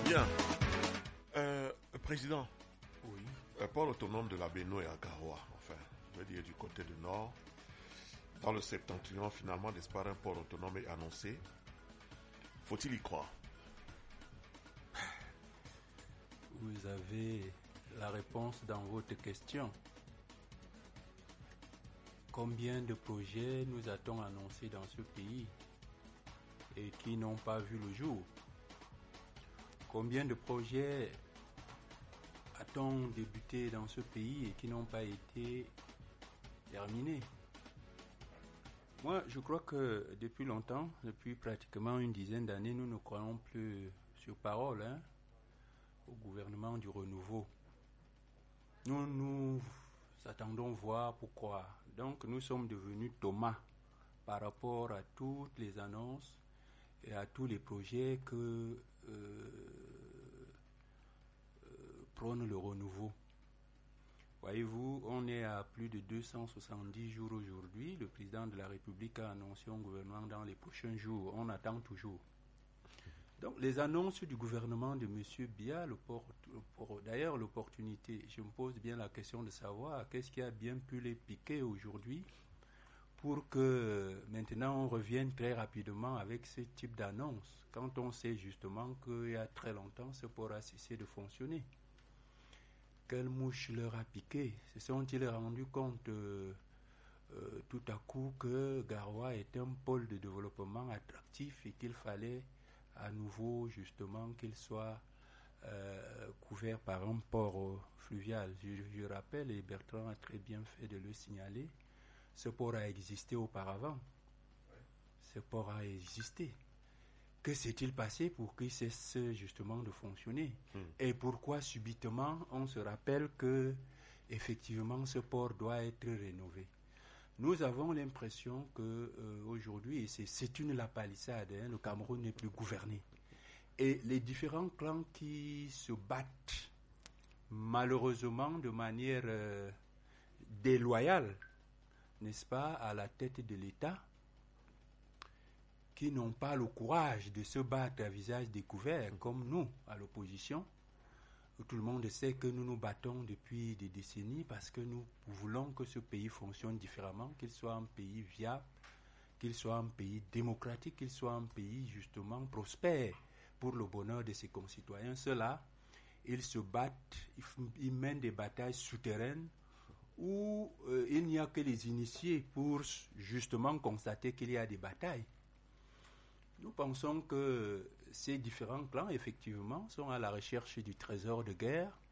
Bien. Président, Oui. port autonome de la Bénois et à Garoua, enfin, je veux dire du côté du nord, dans le septentrion, finalement, n'est-ce pas, un port autonome est annoncé. Faut-il y croire? Vous avez la réponse dans votre question. Combien de projets nous a-t-on annoncés dans ce pays et qui n'ont pas vu le jour? Combien de projets a-t-on débuté dans ce pays et qui n'ont pas été terminés? Moi, je crois que depuis longtemps, depuis pratiquement une dizaine d'années, nous ne croyons plus sur parole au gouvernement du renouveau. Nous attendons voir pourquoi. Donc nous sommes devenus Thomas par rapport à toutes les annonces et à tous les projets que prône le renouveau. Voyez-vous, on est à plus de 270 jours aujourd'hui. Le président de la République a annoncé un gouvernement dans les prochains jours. On attend toujours. Donc les annonces du gouvernement de M. Biya, d'ailleurs l'opportunité, je me pose bien la question de savoir qu'est-ce qui a bien pu les piquer aujourd'hui pour que maintenant on revienne très rapidement avec ce type d'annonce, quand on sait justement qu'il y a très longtemps ce port a cessé de fonctionner. Quelle mouche leur a piqué? Se sont-ils rendus compte tout à coup que Garoua est un pôle de développement attractif et qu'il fallait à nouveau justement qu'il soit couvert par un port fluvial. Je rappelle, et Bertrand a très bien fait de le signaler, ce port a existé auparavant. Ce port a existé. Que s'est-il passé pour qu'il cesse justement de fonctionner? Et pourquoi subitement on se rappelle que effectivement ce port doit être rénové? Nous avons l'impression que aujourd'hui, et c'est une lapalissade, le Cameroun n'est plus gouverné. Et les différents clans qui se battent, malheureusement de manière déloyale, n'est-ce pas, à la tête de l'État, qui n'ont pas le courage de se battre à visage découvert, comme nous, à l'opposition. Tout le monde sait que nous nous battons depuis des décennies parce que nous voulons que ce pays fonctionne différemment, qu'il soit un pays viable, qu'il soit un pays démocratique, qu'il soit un pays justement prospère pour le bonheur de ses concitoyens. Ceux-là, ils se battent, ils mènent des batailles souterraines où il n'y a que les initiés pour justement constater qu'il y a des batailles. Nous pensons que ces différents clans, effectivement, sont à la recherche du trésor de guerre